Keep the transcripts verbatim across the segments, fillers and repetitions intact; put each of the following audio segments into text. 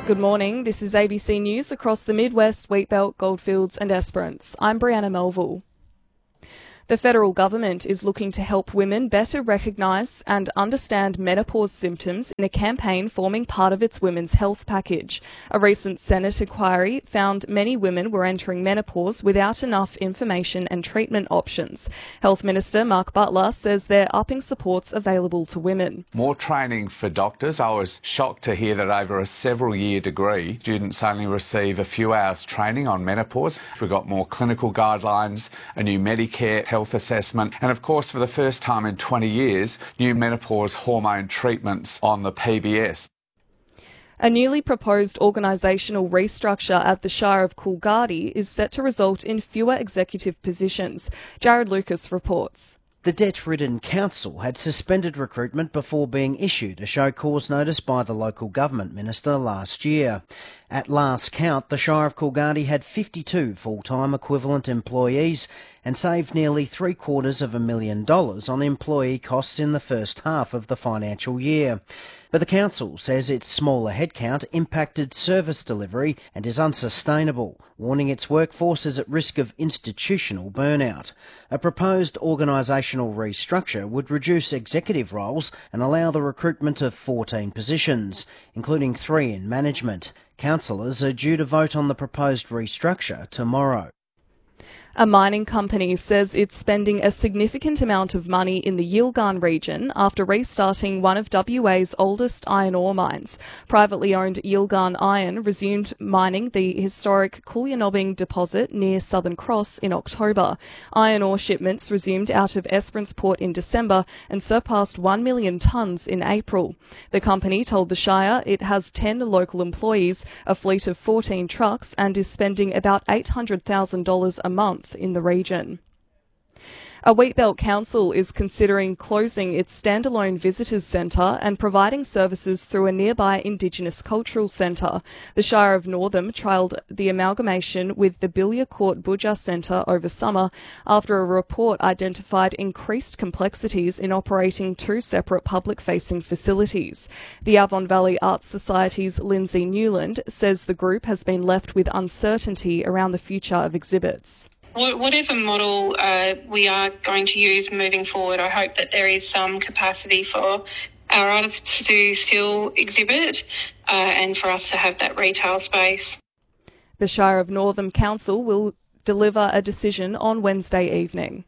Good morning, this is A B C News across the Midwest, Wheatbelt, Goldfields and Esperance. I'm Brianna Melville. The federal government is looking to help women better recognise and understand menopause symptoms in a campaign forming part of its women's health package. A recent Senate inquiry found many women were entering menopause without enough information and treatment options. Health Minister Mark Butler says they're upping supports available to women. More training for doctors. I was shocked to hear that over a several-year degree, students only receive a few hours training on menopause. We've got more clinical guidelines, a new Medicare health assessment, and of course for the first time in twenty years, new menopause hormone treatments on the P B S. A newly proposed organisational restructure at the Shire of Coolgardie is set to result in fewer executive positions. Jared Lucas reports. The debt-ridden council had suspended recruitment before being issued a show cause notice by the local government minister last year. At last count, the Shire of Coolgardie had fifty-two full-time equivalent employees and saved nearly three quarters of a million dollars on employee costs in the first half of the financial year. But the council says its smaller headcount impacted service delivery and is unsustainable, warning its workforce is at risk of institutional burnout. A proposed organisational restructure would reduce executive roles and allow the recruitment of fourteen positions, including three in management. Councillors are due to vote on the proposed restructure tomorrow. A mining company says it's spending a significant amount of money in the Yilgarn region after restarting one of W A's oldest iron ore mines. Privately owned Yilgarn Iron resumed mining the historic Coolyanobing deposit near Southern Cross in October. Iron ore shipments resumed out of Esperance Port in December and surpassed one million tonnes in April. The company told the Shire it has ten local employees, a fleet of fourteen trucks, and is spending about eight hundred thousand dollars a month in the region. A Wheatbelt council is considering closing its standalone visitors centre and providing services through a nearby Indigenous cultural centre. The Shire of Northam trialled the amalgamation with the Bilya Court Budja Centre over summer after a report identified increased complexities in operating two separate public-facing facilities. The Avon Valley Arts Society's Lindsay Newland says the group has been left with uncertainty around the future of exhibits. Whatever model uh, we are going to use moving forward, I hope that there is some capacity for our artists to still exhibit uh, and for us to have that retail space. The Shire of Northam Council will deliver a decision on Wednesday evening.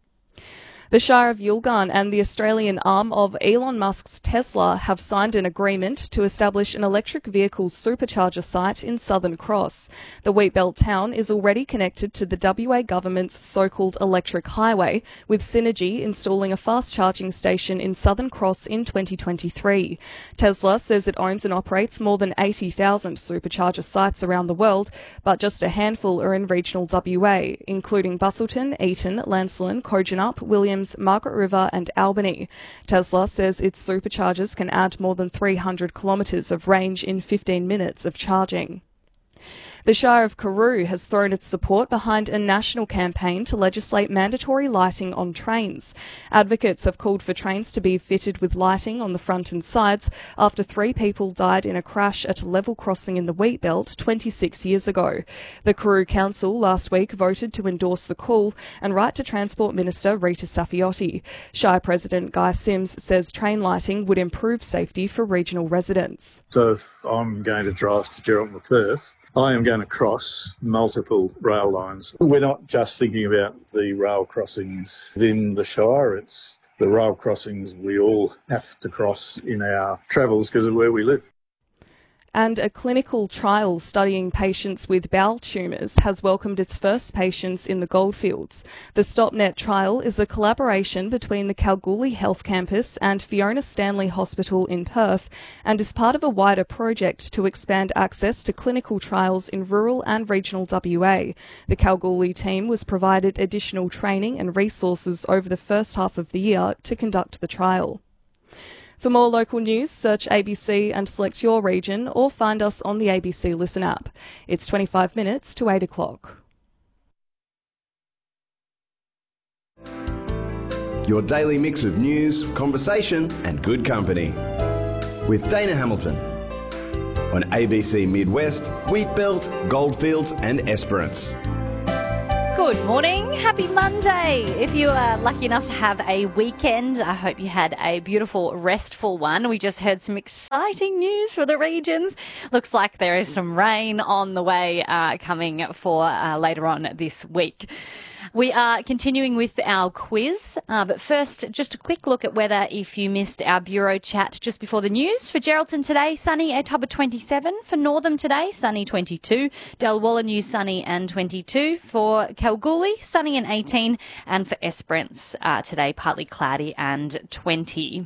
The Shire of Yilgarn and the Australian arm of Elon Musk's Tesla have signed an agreement to establish an electric vehicle supercharger site in Southern Cross. The Wheatbelt town is already connected to the W A government's so-called electric highway, with Synergy installing a fast-charging station in Southern Cross in twenty twenty-three. Tesla says it owns and operates more than eighty thousand supercharger sites around the world, but just a handful are in regional W A, including Busselton, Eaton, Lancelin, Kojonup, Williams, Margaret River and Albany. Tesla says its superchargers can add more than three hundred kilometres of range in fifteen minutes of charging. The Shire of Carew has thrown its support behind a national campaign to legislate mandatory lighting on trains. Advocates have called for trains to be fitted with lighting on the front and sides after three people died in a crash at a level crossing in the Wheatbelt twenty-six years ago. The Carew Council last week voted to endorse the call, and Right to Transport Minister Rita Saffioti. Shire President Guy Sims says train lighting would improve safety for regional residents. So if I'm going to drive to Geraldton or Perth, I am going to cross multiple rail lines. We're not just thinking about the rail crossings within the Shire, it's the rail crossings we all have to cross in our travels because of where we live. And a clinical trial studying patients with bowel tumours has welcomed its first patients in the Goldfields. The StopNet trial is a collaboration between the Kalgoorlie Health Campus and Fiona Stanley Hospital in Perth and is part of a wider project to expand access to clinical trials in rural and regional W A. The Kalgoorlie team was provided additional training and resources over the first half of the year to conduct the trial. For more local news, search A B C and select your region or find us on the A B C Listen app. It's twenty-five minutes to eight o'clock. Your daily mix of news, conversation and good company. With Dana Hamilton. On A B C Midwest, Wheatbelt, Goldfields and Esperance. Good morning. Happy Monday. If you are lucky enough to have a weekend, I hope you had a beautiful, restful one. We just heard some exciting news for the regions. Looks like there is some rain on the way uh, coming for uh, later on this week. We are continuing with our quiz, uh, but first, just a quick look at weather if you missed our Bureau chat just before the news. For Geraldton today, sunny, a top of twenty-seven. For Northam today, sunny, twenty-two. Dalwallinu, sunny and twenty-two. For Kalgoorlie, sunny and eighteen. And for Esperance uh, today, partly cloudy and twenty.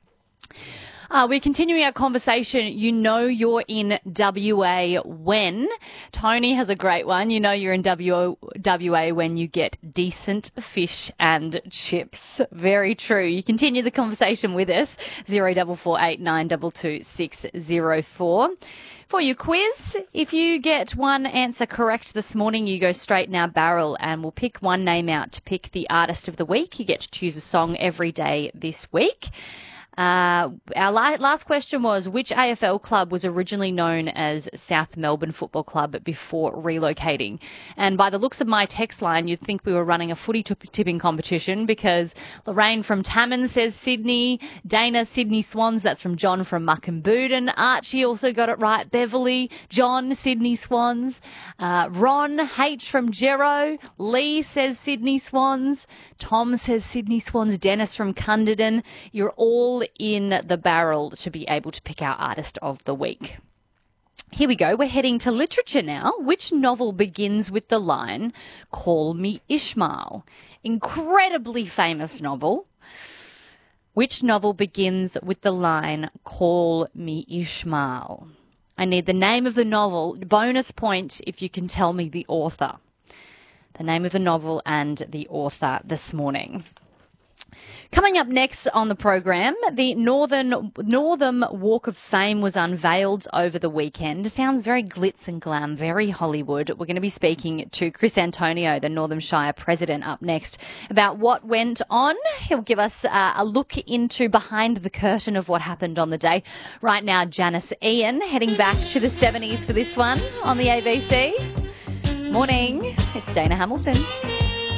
Uh, we're continuing our conversation. You know you're in W A when. Tony has a great one. You know you're in W A when you get decent fish and chips. Very true. You continue the conversation with us. zero four four eight nine two two six zero four. For your quiz, if you get one answer correct this morning, you go straight in our barrel and we'll pick one name out to pick the artist of the week. You get to choose a song every day this week. Uh, our la- last question was, which A F L club was originally known as South Melbourne Football Club before relocating? And by the looks of my text line, you'd think we were running a footy t- tipping competition because Lorraine from Tamman says Sydney, Dana, Sydney Swans, that's from John from Muckenbooden. Archie also got it right. Beverly, John, Sydney Swans. Uh, Ron H from Gero. Lee says Sydney Swans. Tom says Sydney Swans. Dennis from Cunderdin. You're all in the barrel to be able to pick our artist of the week. Here we go. We're heading to literature now. Which novel begins with the line, "Call me Ishmael"? Incredibly famous novel. Which novel begins with the line, "Call me Ishmael"? I need the name of the novel. Bonus point if you can tell me the author. The name of the novel and the author this morning. Coming up next on the program, the Northern Northam Walk of Fame was unveiled over the weekend. Sounds very glitz and glam, very Hollywood. We're going to be speaking to Chris Antonio, the Northern Shire president, up next about what went on. He'll give us uh, a look into behind the curtain of what happened on the day. Right now, Janice Ian heading back to the seventies for this one on the A B C. Morning, it's Dana Hamilton.